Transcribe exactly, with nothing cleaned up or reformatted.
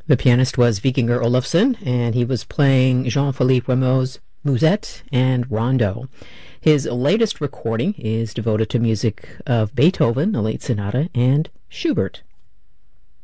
The pianist was Vikingur Olafsson, and he was playing Jean-Philippe Rameau's Musette and Rondo. His latest recording is devoted to music of Beethoven, the Late Sonata, and Schubert.